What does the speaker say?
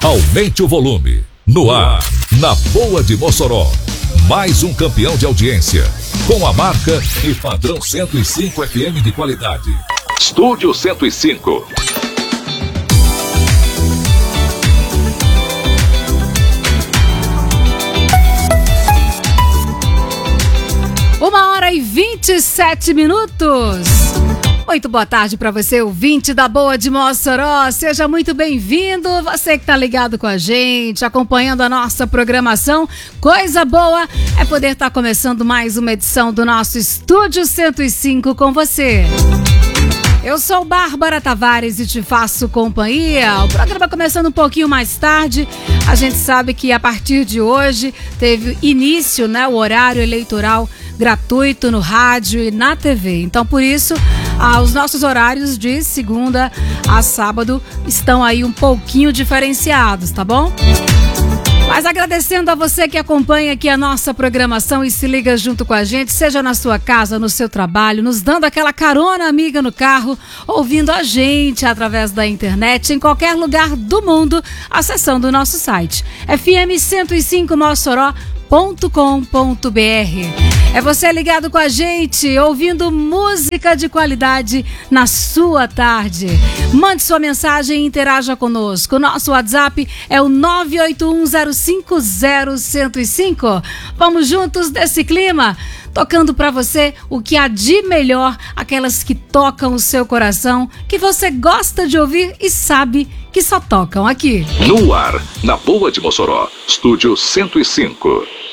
Aumente o volume. No ar, na Boa de Mossoró. Mais um campeão de audiência. Com a marca e padrão 105 FM de qualidade. Estúdio 105. Uma hora e 27 minutos. Muito boa tarde para você, ouvinte da Boa de Mossoró. Seja muito bem-vindo. Você que está ligado com a gente, acompanhando a nossa programação. Coisa boa é poder estar começando mais uma edição do nosso Estúdio 105 com você. Eu sou Bárbara Tavares e te faço companhia. O programa começando um pouquinho mais tarde. A gente sabe que a partir de hoje teve início, o horário eleitoral gratuito no rádio e na TV. Então, por isso, os nossos horários de segunda a sábado estão aí um pouquinho diferenciados, tá bom? Mas agradecendo a você que acompanha aqui a nossa programação e se liga junto com a gente, seja na sua casa, no seu trabalho, nos dando aquela carona amiga no carro, ouvindo a gente através da internet, em qualquer lugar do mundo, acessando o nosso site fm105mossoró.com.br. É você ligado com a gente, ouvindo música de qualidade na sua tarde. Mande sua mensagem e interaja conosco. Nosso WhatsApp é o 981050105. Vamos juntos desse clima, tocando pra você o que há de melhor, aquelas que tocam o seu coração, que você gosta de ouvir e sabe que só tocam aqui. No ar, na Boa de Mossoró, Estúdio 105.